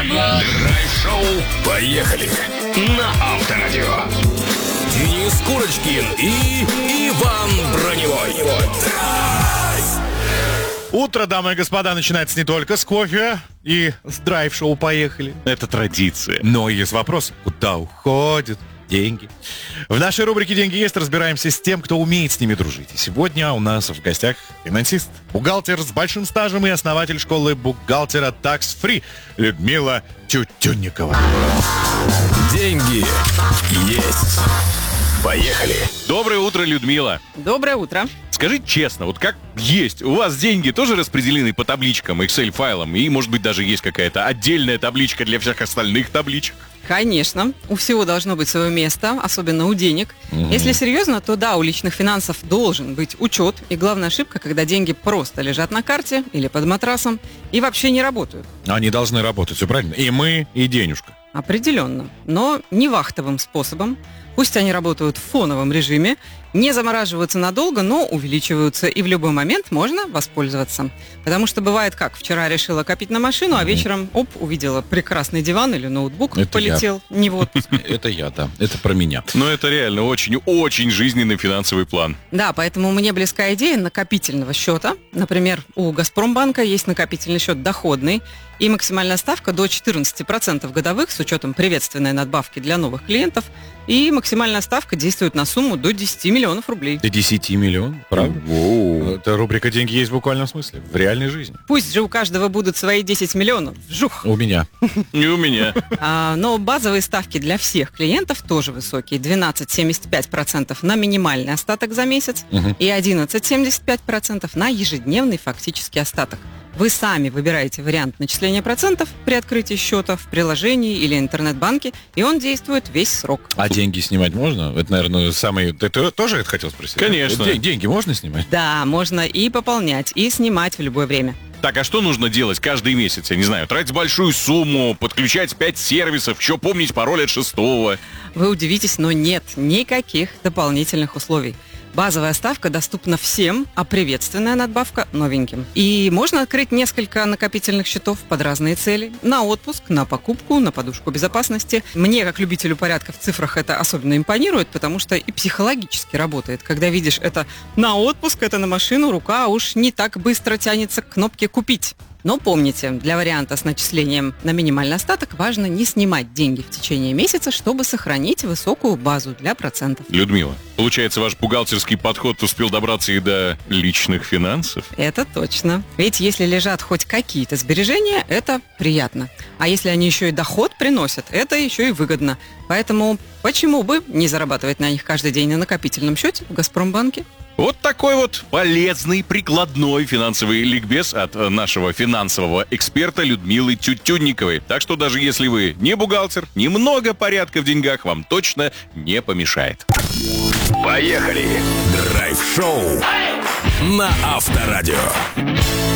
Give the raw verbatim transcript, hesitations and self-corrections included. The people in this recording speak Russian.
Драйв-шоу. Поехали. На Авторадио. Денис Курочкин и Иван Броневой. Утро, дамы и господа, начинается не только с кофе и с драйв-шоу «Поехали». Это традиция. Но есть вопрос, куда уходят деньги? В нашей рубрике «Деньги есть» разбираемся с тем, кто умеет с ними дружить. И сегодня у нас в гостях финансист, бухгалтер с большим стажем и основатель школы бухгалтера Tax Free Людмила Тютюнникова. Деньги есть. Поехали. Доброе утро, Людмила. Доброе утро. Скажи честно, вот как есть, у вас деньги тоже распределены по табличкам, Excel-файлам, и, может быть, даже есть какая-то отдельная табличка для всех остальных табличек? Конечно, у всего должно быть свое место, особенно у денег. Mm-hmm. Если серьезно, то да, у личных финансов должен быть учет. И главная ошибка, когда деньги просто лежат на карте или под матрасом и вообще не работают. Они должны работать, все правильно? И мы, и денежка. Определенно, но не вахтовым способом. Пусть они работают в фоновом режиме, не замораживаются надолго, но увеличиваются, и в любой момент можно воспользоваться. Потому что бывает как, вчера решила копить на машину, а вечером, оп, увидела прекрасный диван или ноутбук, это полетел я. не в отпуск. Это я, да, это про меня. Но это реально очень-очень жизненный финансовый план. Да, поэтому мне близка идея накопительного счета. Например, у Газпромбанка есть накопительный счет доходный, и максимальная ставка до четырнадцать процентов годовых с учетом приветственной надбавки для новых клиентов. И максимальная ставка действует на сумму до десять миллионов рублей. До десять миллионов, правда? Воу. Это рубрика «Деньги есть» в буквальном смысле, в реальной жизни. Пусть же у каждого будут свои десять миллионов. Жух! У меня. И у меня. А, но базовые ставки для всех клиентов тоже высокие. двенадцать целых семьдесят пять сотых процента на минимальный остаток за месяц Угу. и одиннадцать целых семьдесят пять сотых процента на ежедневный фактический остаток. Вы сами выбираете вариант начисления процентов при открытии счета в приложении или интернет-банке, и он действует весь срок. А деньги снимать можно? Это, наверное, самый... Ты, ты тоже это хотел спросить? Конечно. День- деньги можно снимать? Да, можно и пополнять, и снимать в любое время. Так, а что нужно делать каждый месяц? Я не знаю, тратить большую сумму, подключать пять сервисов, еще помнить пароль от шестого. Вы удивитесь, но нет никаких дополнительных условий. Базовая ставка доступна всем, а приветственная надбавка новеньким. И можно открыть несколько накопительных счетов под разные цели. На отпуск, на покупку, на подушку безопасности. Мне, как любителю порядка в цифрах, это особенно импонирует, потому что и психологически работает. Когда видишь это на отпуск, это на машину, рука уж не так быстро тянется к кнопке «Купить». Но помните, для варианта с начислением на минимальный остаток важно не снимать деньги в течение месяца, чтобы сохранить высокую базу для процентов. Людмила, получается, ваш бухгалтерский подход успел добраться и до личных финансов? Это точно. Ведь если лежат хоть какие-то сбережения, это приятно. А если они еще и доход приносят, это еще и выгодно. Поэтому почему бы не зарабатывать на них каждый день на накопительном счете в Газпромбанке? Вот такой вот полезный, прикладной финансовый ликбез от нашего финансового эксперта Людмилы Тютюнниковой. Так что даже если вы не бухгалтер, немного порядка в деньгах вам точно не помешает. Поехали. Драйв-шоу на Авторадио.